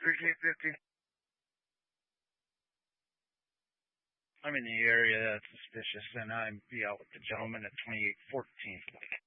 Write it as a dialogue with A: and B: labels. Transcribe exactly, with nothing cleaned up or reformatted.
A: thirty-eight fifty. I'm in the area that's suspicious, and I'll be out with the gentleman at twenty-eight fourteen.